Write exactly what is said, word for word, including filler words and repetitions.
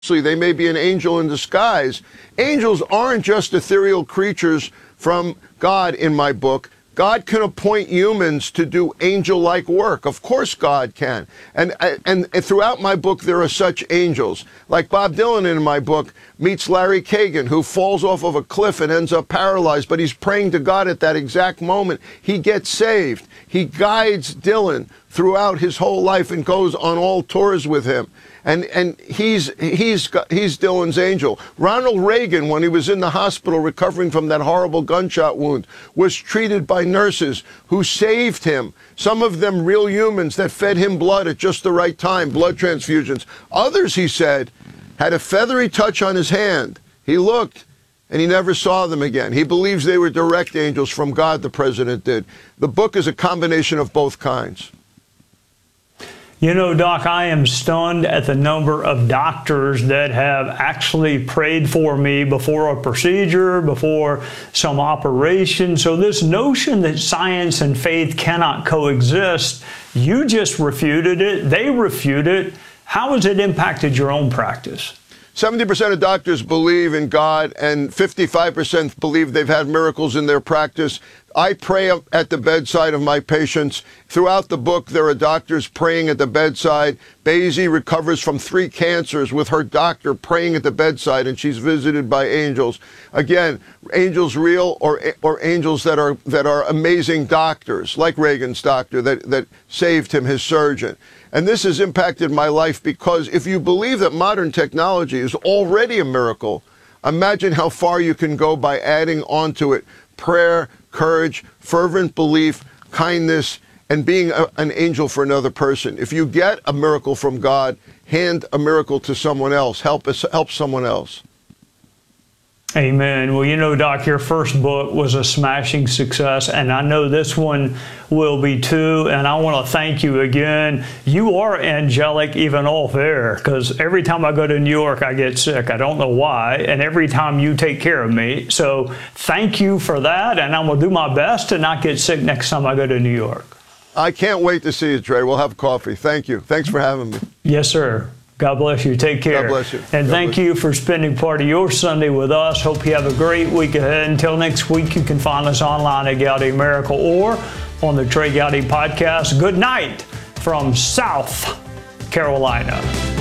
They may be an angel in disguise. Angels aren't just ethereal creatures from God in my book. God can appoint humans to do angel-like work. Of course God can. And, and, and throughout my book, there are such angels. Like Bob Dylan in my book meets Larry Kagan, who falls off of a cliff and ends up paralyzed, but he's praying to God at that exact moment. He gets saved. He guides Dylan throughout his whole life and goes on all tours with him. And and he's he's he's Dylan's angel. Ronald Reagan, when he was in the hospital recovering from that horrible gunshot wound, was treated by nurses who saved him. Some of them real humans that fed him blood at just the right time, blood transfusions. Others, he said, had a feathery touch on his hand. He looked, and he never saw them again. He believes they were direct angels from God, the president did. The book is a combination of both kinds. You know, Doc, I am stunned at the number of doctors that have actually prayed for me before a procedure, before some operation. So this notion that science and faith cannot coexist, you just refuted it. They refute it. How has it impacted your own practice? seventy percent of doctors believe in God, and fifty-five percent believe they've had miracles in their practice. I pray at the bedside of my patients. Throughout the book, there are doctors praying at the bedside. Basie recovers from three cancers with her doctor praying at the bedside, and she's visited by angels. Again, angels real, or or angels that are that are amazing doctors, like Reagan's doctor that, that saved him, his surgeon. And this has impacted my life because if you believe that modern technology is already a miracle, imagine how far you can go by adding onto it prayer, courage, fervent belief, kindness, and being a, an angel for another person. If you get a miracle from God, hand a miracle to someone else. Help us, help someone else. Amen. Well, you know, Doc, your first book was a smashing success, and I know this one will be too. And I want to thank you again. You are angelic even off air, because every time I go to New York, I get sick. I don't know why. And every time you take care of me. So thank you for that. And I'm going to do my best to not get sick next time I go to New York. I can't wait to see you, Trey. We'll have coffee. Thank you. Thanks for having me. Yes, sir. God bless you. Take care. God bless you. And God thank you for spending part of your Sunday with us. Hope you have a great week ahead. Until next week, you can find us online at Gowdy Miracle or on the Trey Gowdy Podcast. Good night from South Carolina.